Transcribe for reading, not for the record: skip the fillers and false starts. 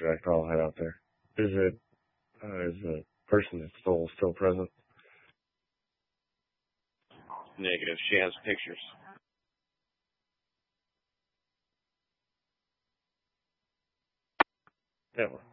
should I call, head out there? Is the person that stole still present? Negative. She has pictures. Yeah.